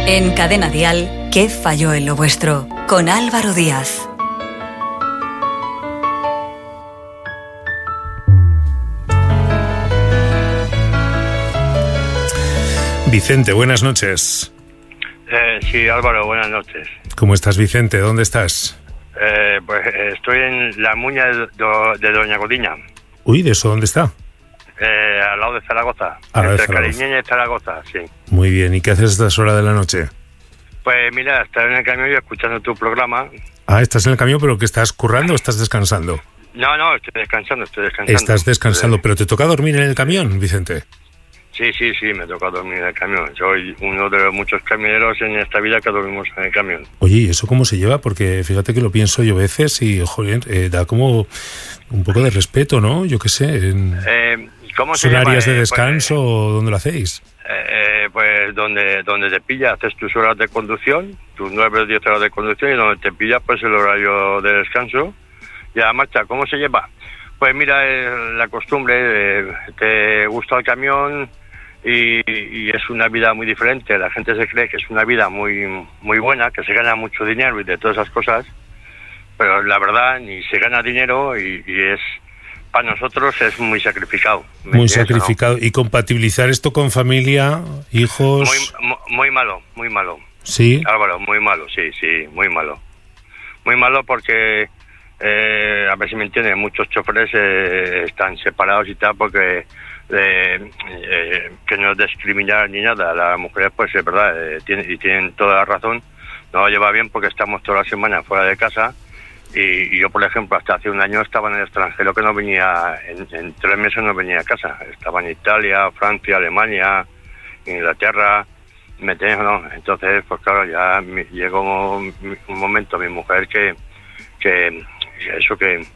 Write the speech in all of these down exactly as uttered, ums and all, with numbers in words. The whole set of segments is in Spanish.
En Cadena Dial, ¿qué falló en lo vuestro? Con Álvaro Díaz. Vicente, buenas noches. Eh, sí, Álvaro, buenas noches. ¿Cómo estás, Vicente? ¿Dónde estás? Eh, pues estoy en la Muña de, do, de Doña Godiña. Uy, ¿de eso dónde está? Eh, al lado de Zaragoza. A la de entre Zaragoza. Cariñena y Zaragoza, sí. Muy bien, ¿y qué haces a estas horas de la noche? Pues mira, estoy en el camión y escuchando tu programa. Ah, ¿estás en el camión pero que estás currando o estás descansando? No, no, estoy descansando, estoy descansando. Estás descansando, Sí. pero ¿te toca dormir en el camión, Vicente? Sí, sí, sí, me toca dormir en el camión. Soy uno de los muchos camioneros en esta vida que dormimos en el camión. Oye, ¿y eso cómo se lleva? Porque fíjate que lo pienso yo a veces y, joder, eh, da como un poco de respeto, ¿no? Yo qué sé. En... Eh, ¿Cómo se ¿Son llama? áreas de Eh, descanso o dónde lo hacéis? Pues, eh, pues donde donde te pilla, haces tus horas de conducción, tus nueve o diez horas de conducción, y donde te pilla, pues el horario de descanso y a la marcha. ¿Cómo se lleva? Pues mira, eh, la costumbre, eh, te gusta el camión y, y es una vida muy diferente. La gente se cree que es una vida muy muy buena, que se gana mucho dinero y de todas esas cosas, pero la verdad ni se gana dinero y, y es, para nosotros es muy sacrificado. Muy sacrificado. ¿No? ¿Y compatibilizar esto con familia, hijos? Muy, muy, muy malo, muy malo. Sí. Álvaro, muy malo, sí, sí, muy malo. Muy malo porque, eh, a ver si me entienden, muchos choferes eh, están separados y tal porque eh, eh, que no es discriminar ni nada. Las mujeres, pues es verdad, eh, tienen, y tienen toda la razón, no lo lleva bien porque estamos toda la semana fuera de casa. Y, y yo, por ejemplo, hasta hace un año estaba en el extranjero, que no venía, en, en tres meses no venía a casa. Estaba en Italia, Francia, Alemania, Inglaterra, ¿me entiendes, no? Entonces, pues claro, ya me, llegó un, un momento, mi mujer, que, que eso que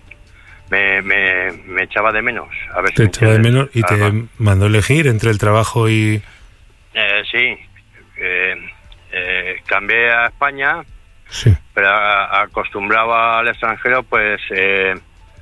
me, me, me echaba de menos. A ver si te me echaba de menos y Además, te mandó elegir entre el trabajo y... Eh, sí, eh, eh, cambié a España. Sí. Pero acostumbrado al extranjero, pues eh,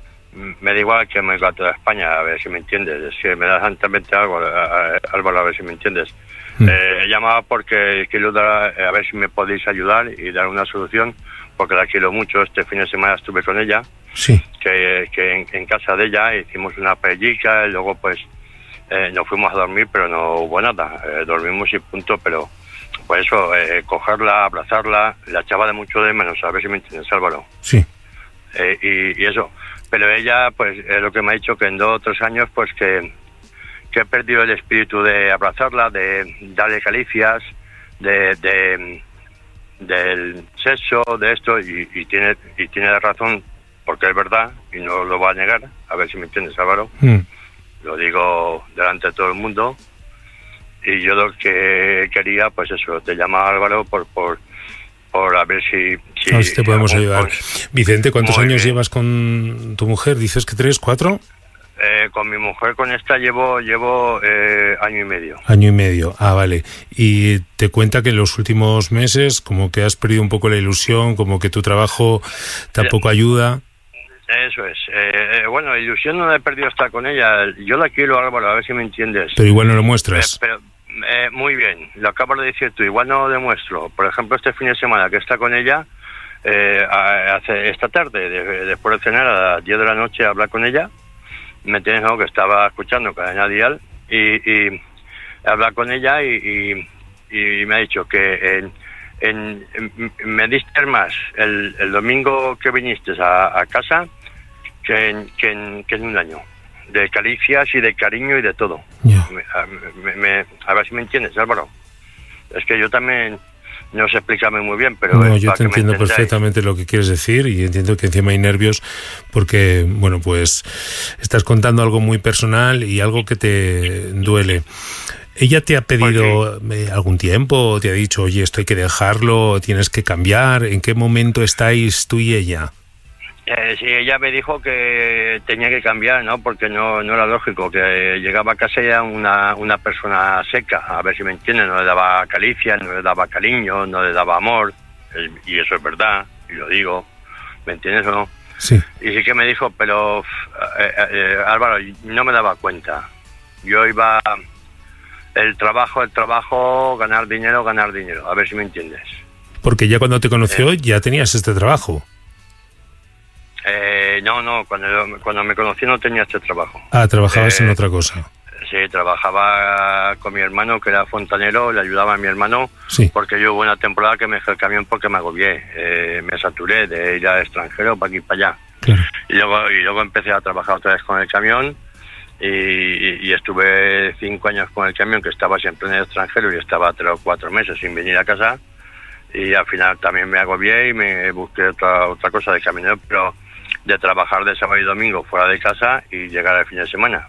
me da igual que me vaya a toda España, a ver si me entiendes. Es que me da santamente algo, Álvaro, a ver si me entiendes. Mm. Eh, llamaba porque quiero dar, a ver si me podéis ayudar y dar una solución, porque la quiero mucho. Este fin de semana estuve con ella, sí. que, que en, en casa de ella hicimos una paellica y luego pues eh, nos fuimos a dormir, pero no hubo nada. Eh, dormimos y punto, pero... Pues eso, eh, cogerla, abrazarla, la echaba de mucho de menos, a ver si me entiendes, Álvaro. Sí. Eh, y, y eso. Pero ella, pues, es lo que me ha dicho, que en dos o tres años, pues, que, que he perdido el espíritu de abrazarla, de darle caricias, de, de del sexo, de esto, y, y tiene y tiene razón, porque es verdad, y no lo va a negar, a ver si me entiendes, Álvaro. Mm. Lo digo delante de todo el mundo. Y yo lo que quería, pues eso, te llamaba Álvaro por por por a ver si... si a ver si te podemos algún, ayudar. Pues, Vicente, ¿cuántos años bien. llevas con tu mujer? ¿Dices que tres, cuatro? Eh, con mi mujer, con esta, llevo llevo eh, año y medio. Año y medio, ah, vale. Y te cuenta que en los últimos meses como que has perdido un poco la ilusión, como que tu trabajo tampoco ayuda... Eso es. Eh, eh, bueno, la ilusión no la he perdido estar con ella. Yo la quiero, Álvaro, a ver si me entiendes. Pero igual no lo muestras. Eh, pero, eh, muy bien, lo acabas de decir tú, igual no lo demuestro. Por ejemplo, este fin de semana que está con ella, eh, hace esta tarde, de, después de cenar, a las diez de la noche, a hablar con ella. Me tienes, ¿no?, que estaba escuchando Cadena Dial y, y hablar con ella y, y, y me ha dicho que... En, En, en, me diste más el, el domingo que viniste a, a casa que en, que, en, que en un año, de caricias y de cariño y de todo. Yeah. Me, me, a ver si me entiendes, Álvaro. Es que yo también no sé explicarme muy bien, pero... No, yo te entiendo perfectamente lo que quieres decir y entiendo que encima hay nervios porque, bueno, pues estás contando algo muy personal y algo que te duele. ¿Ella te ha pedido pues sí. algún tiempo? ¿Te ha dicho, oye, esto hay que dejarlo, tienes que cambiar? ¿En qué momento estáis tú y ella? Eh, sí, ella me dijo que tenía que cambiar, ¿no? Porque no no era lógico, que llegaba a casa ya una, una persona seca, a ver si me entienden, no le daba caricia, no le daba cariño, no le daba amor, y eso es verdad, y lo digo, ¿me entiendes o no? Sí. Y sí que me dijo, pero eh, eh, Álvaro, no me daba cuenta. Yo iba... el trabajo, el trabajo, ganar dinero, ganar dinero, a ver si me entiendes. Porque ya cuando te conoció eh, ya tenías este trabajo. Eh, no, no, cuando, cuando me conocí no tenía este trabajo. Ah, trabajabas eh, en otra cosa. Sí, trabajaba con mi hermano, que era fontanero, le ayudaba a mi hermano, sí. porque yo hubo una temporada que me dejé el camión porque me agobié, eh, me saturé de ir al extranjero para aquí y para allá. Claro. Y luego, y luego empecé a trabajar otra vez con el camión, y, y, y estuve cinco años con el camión, que estaba siempre en el extranjero, y estaba tres o cuatro meses sin venir a casa, y al final también me agobié y me busqué otra, otra cosa de camionero, pero de trabajar de sábado y domingo fuera de casa y llegar al fin de semana.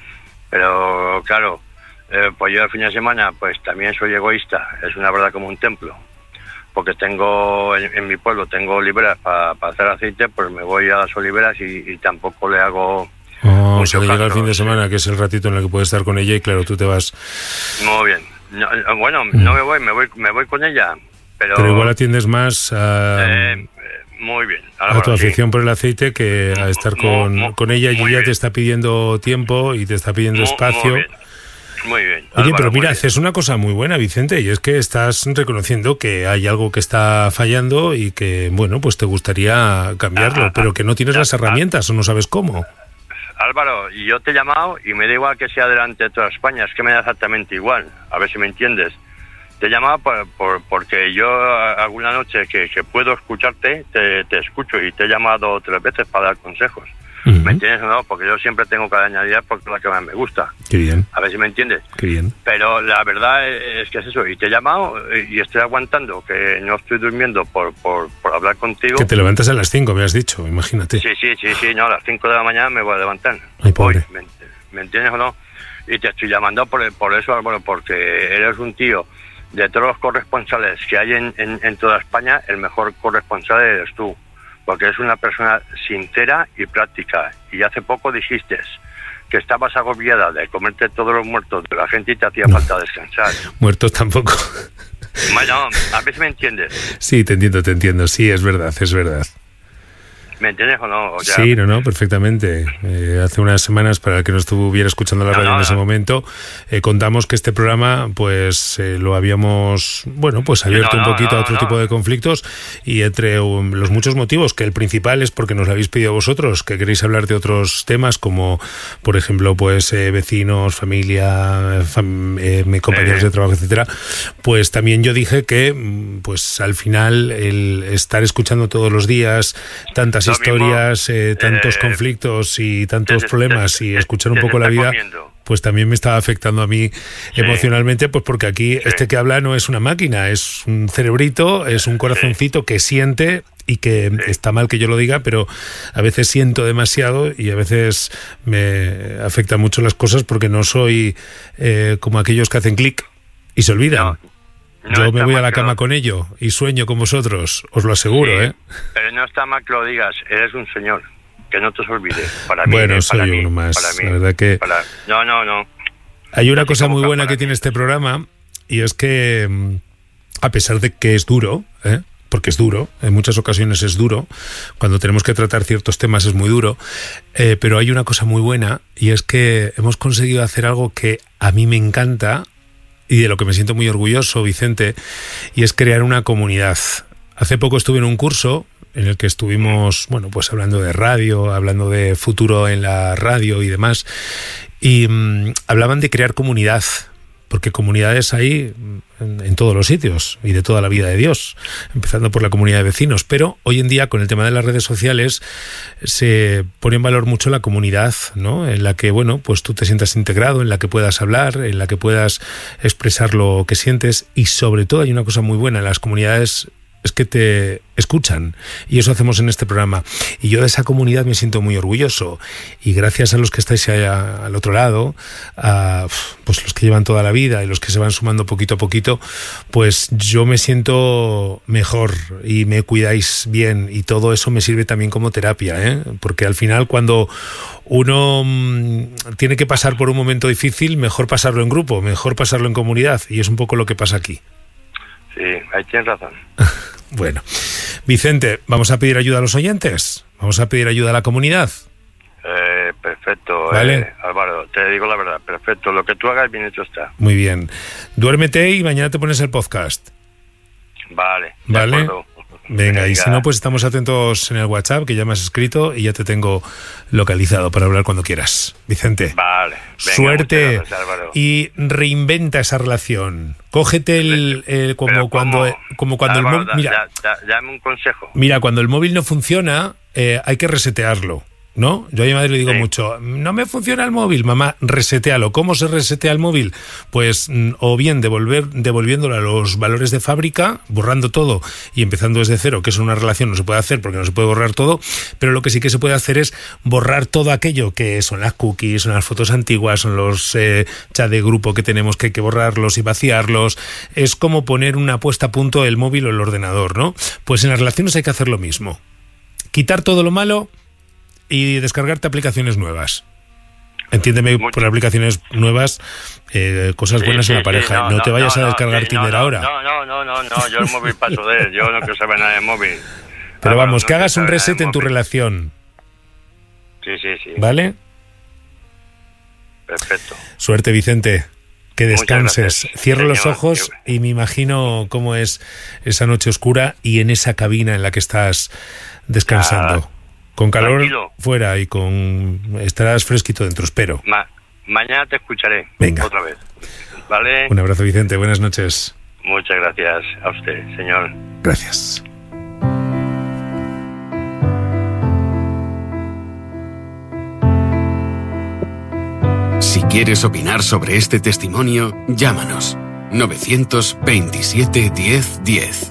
Pero claro, eh, pues yo el fin de semana pues también soy egoísta, es una verdad como un templo, porque tengo en, en mi pueblo tengo oliveras para pa hacer aceite, pues me voy a las oliveras y, y tampoco le hago oh, mucho o sea, que llega el caso, fin de semana, sí. que es el ratito en el que puedes estar con ella y claro, tú te vas... Muy bien. No, bueno, mm. no me voy, me voy me voy con ella, pero... Pero igual atiendes más a... Eh, muy bien. Álvaro, a tu afición sí. por el aceite que a estar con, muy, con ella y ella bien. te está pidiendo tiempo y te está pidiendo muy, espacio. Muy bien. Muy bien. Oye, Álvaro, pero mira, haces es una cosa muy buena, Vicente, y es que estás reconociendo que hay algo que está fallando y que, bueno, pues te gustaría cambiarlo, ah, pero que no tienes ah, las herramientas ah, o no sabes cómo. Álvaro, yo te he llamado y me da igual que sea delante de toda España, es que me da exactamente igual, a ver si me entiendes. Te he llamado por, por, porque yo alguna noche que, que puedo escucharte, te, te escucho y te he llamado tres veces para dar consejos. Uh-huh. ¿Me entiendes o no? Porque yo siempre tengo cada añadida porque es la que más me gusta. Qué bien. A ver si me entiendes. Qué bien. Pero la verdad es que es eso. Y te he llamado y estoy aguantando, que no estoy durmiendo por, por, por hablar contigo. Que te levantas a las cinco, me has dicho, imagínate. Sí, sí, sí, sí. No, a las cinco de la mañana me voy a levantar. Ay, pobre. Hoy, ¿me, ¿Me entiendes o no? Y te estoy llamando por, por eso, Álvaro, porque eres un tío... De todos los corresponsales que hay en, en, en toda España, el mejor corresponsal eres tú, porque eres una persona sincera y práctica. Y hace poco dijiste que estabas agobiada de comerte todos los muertos de la gente y te hacía no. falta descansar. Muertos tampoco. Bueno, a ver si me entiendes. Sí, te entiendo, te entiendo. Sí, es verdad, es verdad. ¿Me entiendes o no? O sea, sí, no, no, perfectamente. Eh, hace unas semanas, para el que no estuviera escuchando la radio no, no, en ese no. momento, eh, contamos que este programa, pues, eh, lo habíamos, bueno, pues abierto no, no, un poquito no, a otro no. tipo de conflictos y entre um, los muchos motivos, que el principal es porque nos lo habéis pedido vosotros, que queréis hablar de otros temas como, por ejemplo, pues, eh, vecinos, familia, fam eh, compañeros eh. de trabajo, etcétera. Pues también yo dije que, pues, al final, el estar escuchando todos los días tantas historias, eh, tantos eh, conflictos y tantos te, problemas te, te, y escuchar un poco la vida, comiendo. Pues también me estaba afectando a mí sí. emocionalmente, pues porque aquí sí. este que habla no es una máquina, es un cerebrito, es un corazoncito sí. que siente y que sí. está mal que yo lo diga, pero a veces siento demasiado y a veces me afectan mucho las cosas porque no soy eh, como aquellos que hacen clic y se olvidan. No. No Yo me voy a la cama lo... con ello y sueño con vosotros, os lo aseguro, sí, ¿eh? Pero no está mal que lo digas, eres un señor, que no te olvides. Para mí, bueno, eh, soy para uno mí, más, para mí, la verdad que... Para... No, no, no. Hay una cosa muy buena que tiene este programa y es que, a pesar de que es duro, ¿eh? porque es duro, en muchas ocasiones es duro, cuando tenemos que tratar ciertos temas es muy duro, eh, pero hay una cosa muy buena y es que hemos conseguido hacer algo que a mí me encanta y de lo que me siento muy orgulloso, Vicente, y es crear una comunidad. Hace poco estuve en un curso en el que estuvimos, bueno, pues hablando de radio, hablando de futuro en la radio y demás, y mmm, hablaban de crear comunidad, porque comunidades hay en, en todos los sitios y de toda la vida de Dios, empezando por la comunidad de vecinos, pero hoy en día con el tema de las redes sociales se pone en valor mucho la comunidad, ¿no? En la que, bueno, pues tú te sientas integrado, en la que puedas hablar, en la que puedas expresar lo que sientes y sobre todo hay una cosa muy buena en las comunidades, es que te escuchan y eso hacemos en este programa y yo de esa comunidad me siento muy orgulloso y gracias a los que estáis allá al otro lado, a pues los que llevan toda la vida y los que se van sumando poquito a poquito, pues yo me siento mejor y me cuidáis bien y todo eso me sirve también como terapia, ¿eh? Porque al final cuando uno mmm, tiene que pasar por un momento difícil, mejor pasarlo en grupo, mejor pasarlo en comunidad y es un poco lo que pasa aquí. Sí, ahí tienes razón. Bueno, Vicente, ¿vamos a pedir ayuda a los oyentes? ¿Vamos a pedir ayuda a la comunidad? Eh, perfecto. perfecto, ¿vale? eh, Álvaro, te digo la verdad, perfecto. Lo que tú hagas bien hecho está. Muy bien. Duérmete y mañana te pones el podcast. Vale. Vale. Acuerdo. Venga, Venga, y si no, pues estamos atentos en el WhatsApp, que ya me has escrito y ya te tengo localizado para hablar cuando quieras. Vicente. Vale. Venga, Suerte. gracias, Álvaro. Y reinventa esa relación. Cógete el, el como Pero cuando ¿cómo? como cuando Álvaro, el móvil, da- mira, da- da- dame un consejo. mira, cuando el móvil no funciona, eh, hay que resetearlo, ¿no? Yo a mi madre le digo Sí. mucho, no me funciona el móvil, mamá, resetealo. ¿Cómo se resetea el móvil? Pues mm, o bien devolver, devolviéndolo a los valores de fábrica, borrando todo y empezando desde cero, que es una relación, no se puede hacer porque no se puede borrar todo, pero lo que sí que se puede hacer es borrar todo aquello que son las cookies, son las fotos antiguas, son los eh, chats de grupo que tenemos que hay que borrarlos y vaciarlos. Es como poner una puesta a punto el móvil o el ordenador, ¿no? Pues en las relaciones hay que hacer lo mismo. Quitar todo lo malo y descargarte aplicaciones nuevas. Entiéndeme Mucho. por aplicaciones nuevas, eh, cosas Sí, buenas sí, en la sí, pareja. no, te vayas no, a descargar sí, Tinder no, no, ahora. No, no, no, no, no, yo el móvil paso de él, yo no quiero saber nada de móvil. Pero Álvaro, vamos, no que quiero hagas un saber nada de reset en tu móvil. relación, Sí, sí, sí. ¿vale? Perfecto. Suerte, Vicente. Que Muchas descanses. gracias, Cierro los señor. ojos y me imagino cómo es esa noche oscura y en esa cabina en la que estás descansando. Ah, Con calor tranquilo. fuera y con estarás fresquito dentro, espero. Ma- mañana te escucharé. Venga. Otra vez. ¿Vale? Un abrazo, Vicente. Buenas noches. Muchas gracias a usted, señor. Gracias. Si quieres opinar sobre este testimonio, llámanos novecientos veintisiete diez diez.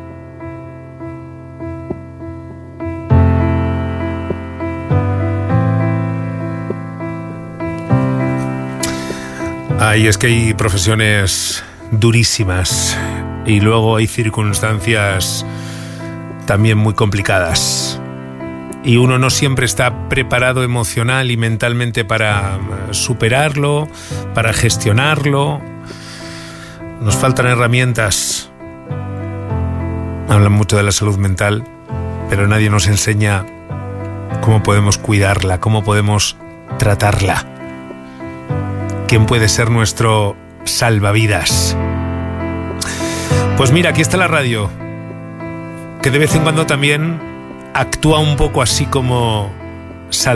Ay, es que hay profesiones durísimas y luego hay circunstancias también muy complicadas. Y uno no siempre está preparado emocional y mentalmente para superarlo, para gestionarlo. Nos faltan herramientas. Hablan mucho de la salud mental, pero nadie nos enseña cómo podemos cuidarla, cómo podemos tratarla. ¿Quién puede ser nuestro salvavidas? Pues mira, aquí está la radio, que de vez en cuando también actúa un poco así como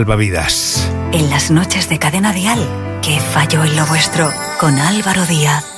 salvavidas. En las noches de Cadena Dial, ¿qué falló en lo vuestro? Con Álvaro Díaz.